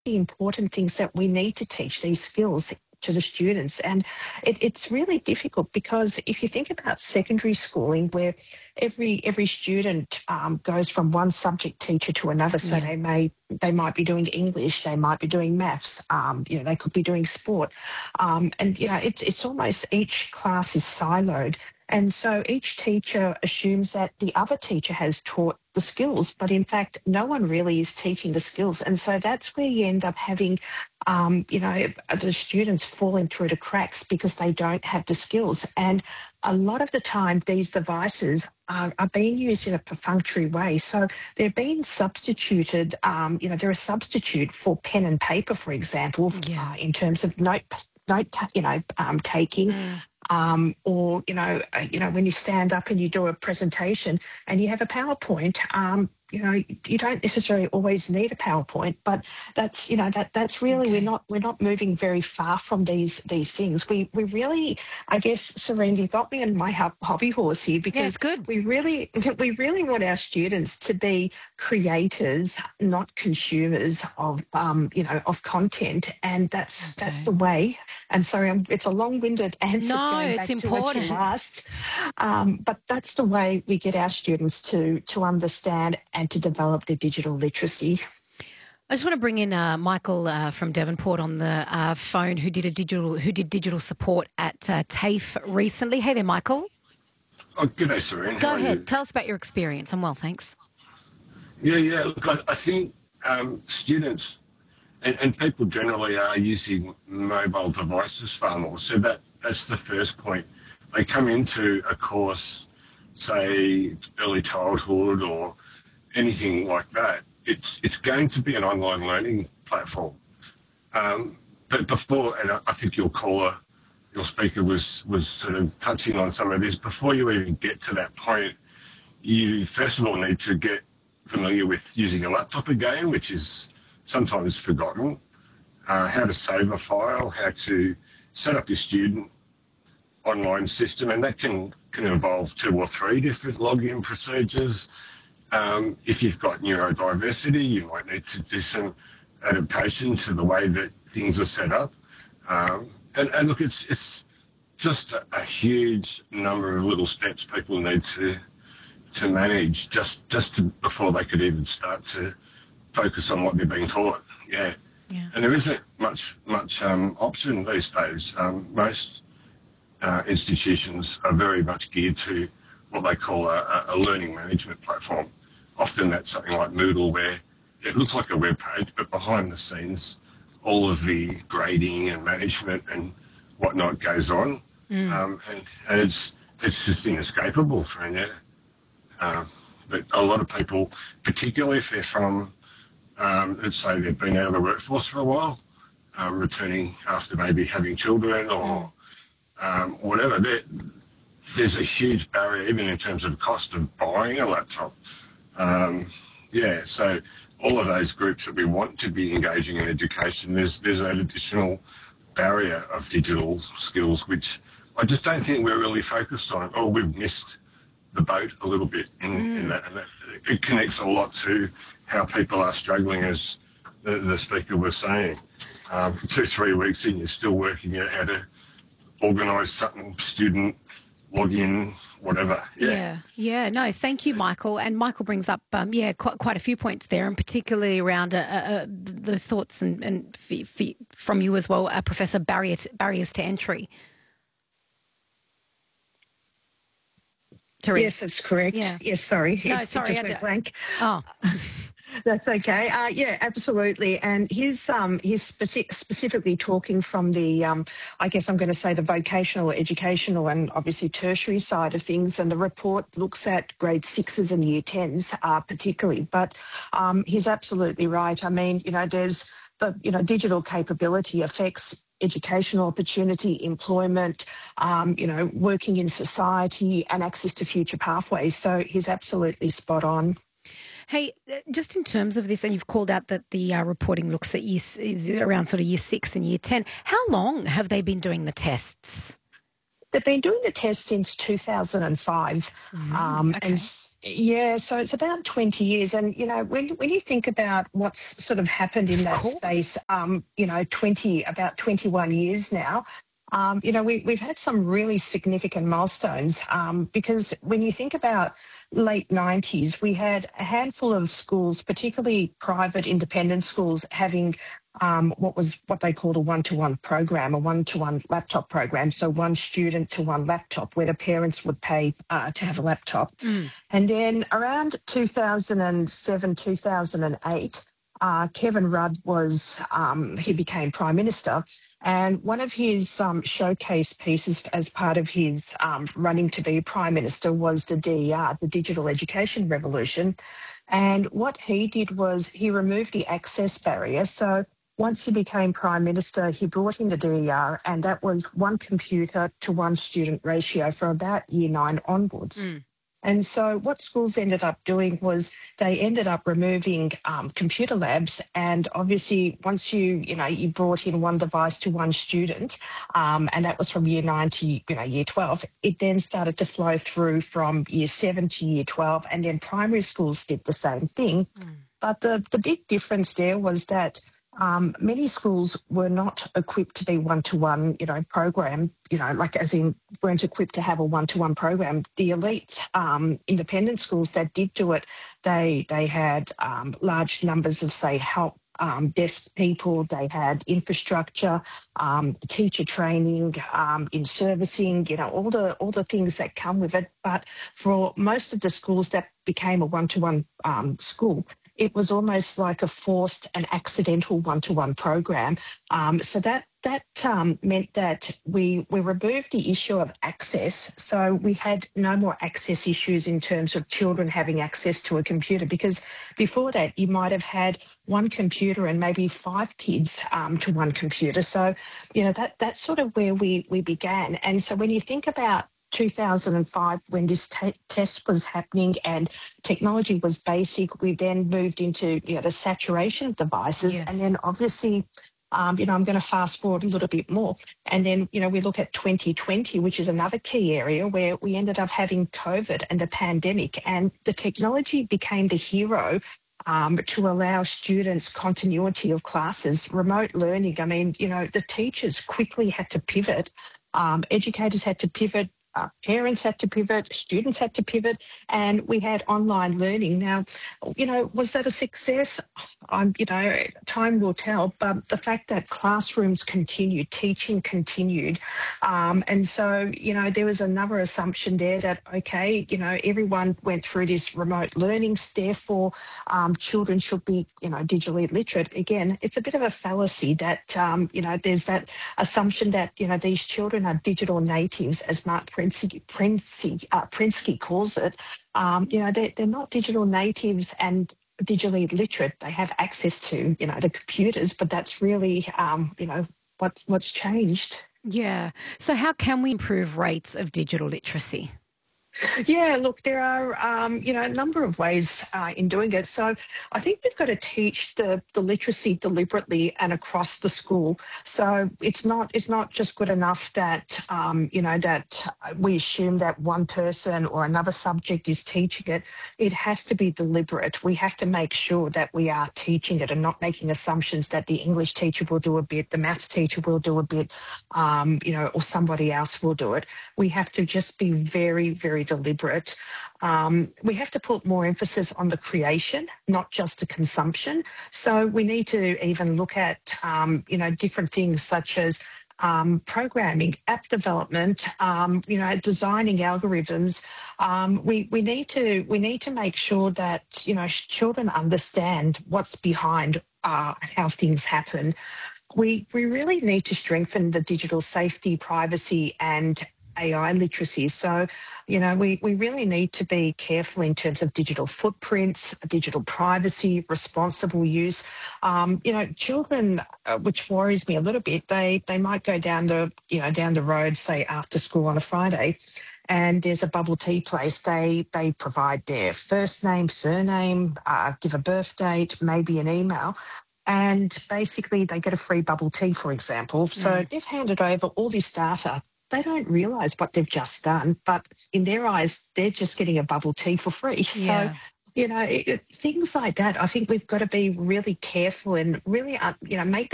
the important things that we need to teach these skills to the students. And it's really difficult because if you think about secondary schooling, where every student goes from one subject teacher to another, so Yeah. they might be doing English, they might be doing maths, they could be doing sport, and it's almost each class is siloed. And so each teacher assumes that the other teacher has taught the skills, but in fact, no one really is teaching the skills. And so that's where you end up having, the students falling through the cracks because they don't have the skills. And a lot of the time, these devices are being used in a perfunctory way. So they're being substituted, they're a substitute for pen and paper, for example, Yeah. in terms of taking. Or when you stand up and you do a presentation and you have a PowerPoint, you don't necessarily always need a PowerPoint, but that's really Okay. we're not moving very far from these things. We really, I guess, Serene, you got me on my hobby horse here, Yeah, because it's good. we really want our students to be creators, not consumers of content, and that's Okay. the way. And sorry, it's a long-winded answer No, going it's back to what you important. asked, but that's the way we get our students to understand and to develop their digital literacy. I just want to bring in Michael from Devonport on the phone, who did digital support at TAFE recently. Hey there, Michael. Oh, g'day, Serene. Go How are ahead. you? Tell us about your experience. I'm well, thanks. Yeah. Look, I think students and people generally are using mobile devices far more. So that's the first point. They come into a course, say early childhood or anything like that. It's going to be an online learning platform. But before, and I think your speaker was sort of touching on some of this. Before you even get to that point, you first of all need to get familiar with using a laptop again, which is sometimes forgotten, how to save a file, how to set up your student online system, and that can involve 2 or 3 different login procedures. If you've got neurodiversity, you might need to do some adaptation to the way that things are set up. And look, it's just a huge number of little steps people need to manage before they could even start to focus on what they're being taught. Yeah. And there isn't much option these days. Most institutions are very much geared to what they call a learning management platform. Often that's something like Moodle, where it looks like a web page, but behind the scenes, all of the grading and management and whatnot goes on. And it's just inescapable from there. But a lot of people, particularly if they're from, let's say they've been out of the workforce for a while, returning after maybe having children or whatever, there's a huge barrier, even in terms of cost of buying a laptop. So all of those groups that we want to be engaging in education, there's an additional barrier of digital skills, which I just don't think we're really focused on, or we've missed the boat a little bit in that. And it connects a lot to how people are struggling, as the speaker was saying. 2-3 weeks in, you're still working out how to organise something, student, log in, whatever. Yeah. No, thank you, Michael. And Michael brings up, quite a few points there, and particularly around those thoughts and from you as well, Professor, barriers to entry. Therese. Yes, that's correct. Yeah. Yes, sorry. No, sorry, It just went blank. Oh. That's okay. Yeah, absolutely. And he's specifically talking from the, I guess I'm going to say the vocational, educational and obviously tertiary side of things. And the report looks at grade 6s and year 10s particularly. But he's absolutely right. I mean, there's the, digital capability affects educational opportunity, employment, working in society and access to future pathways. So he's absolutely spot on. Hey, just in terms of this, and you've called out that the reporting looks at is around sort of year 6 and year 10. How long have they been doing the tests? They've been doing the tests since 2005. Okay. And Yeah, so it's about 20 years. And, when you think about what's sort of happened in Of that course. space, about 21 years now, we've had some really significant milestones because when you think about late 90s, we had a handful of schools, particularly private independent schools, having what they called a one-to-one program, a one-to-one laptop program. So one student to one laptop, where the parents would pay to have a laptop. Mm. And then around 2007, 2008, Kevin Rudd he became Prime Minister. And one of his showcase pieces as part of his running to be Prime Minister was the DER, the Digital Education Revolution. And what he did was he removed the access barrier. So once he became Prime Minister, he brought in the DER, and that was one computer to one student ratio for about year 9 onwards. Mm. And so what schools ended up doing was they ended up removing computer labs. And obviously, once you brought in one device to one student, and that was from year 9 to, year 12, it then started to flow through from year 7 to year 12. And then primary schools did the same thing. Mm. But the big difference there was that many schools were not equipped to be one-to-one, program, like as in weren't equipped to have a one-to-one program. The elite independent schools that did do it, they had large numbers of, say, help desk people, they had infrastructure, teacher training, in servicing, all the things that come with it. But for most of the schools that became a one-to-one school, it was almost like a forced and accidental one-to-one program. So that meant that we removed the issue of access. So we had no more access issues in terms of children having access to a computer, because before that you might have had one computer and maybe 5 kids to one computer. So, that's sort of where we began. And so when you think about 2005, when this test was happening and technology was basic, we then moved into the saturation of devices. Yes. And then obviously, I'm going to fast forward a little bit more. And then, we look at 2020, which is another key area where we ended up having COVID and the pandemic, and the technology became the hero to allow students continuity of classes, remote learning. I mean, the teachers quickly had to pivot. Educators had to pivot, parents had to pivot, students had to pivot, and we had online learning. Now, was that a success? Time will tell, but the fact that classrooms continued, teaching continued, and so, there was another assumption there that, okay, everyone went through this remote learning, therefore children should be, digitally literate. Again, it's a bit of a fallacy that, there's that assumption that, these children are digital natives, as Mark Prensky calls it. They're not digital natives and digitally literate. They have access to, the computers, but that's really, what's changed. Yeah. So how can we improve rates of digital literacy? Yeah, look, there are, a number of ways in doing it. So I think we've got to teach the literacy deliberately and across the school. So it's not just good enough that, that we assume that one person or another subject is teaching it. It has to be deliberate. We have to make sure that we are teaching it and not making assumptions that the English teacher will do a bit, the maths teacher will do a bit, or somebody else will do it. We have to just be very, very deliberate. We have to put more emphasis on the creation, not just the consumption. So we need to even look at, different things such as programming, app development, designing algorithms. We need to make sure that, children understand what's behind how things happen. We really need to strengthen the digital safety, privacy, and AI literacy. So, we really need to be careful in terms of digital footprints, digital privacy, responsible use. Children, which worries me a little bit, they might go down the road, say after school on a Friday, and there's a bubble tea place. They provide their first name, surname, give a birth date, maybe an email. And basically they get a free bubble tea, for example. So they've handed over all this data they don't realise what they've just done, but in their eyes, they're just getting a bubble tea for free. So, Yeah. things like that, I think we've got to be really careful and really, make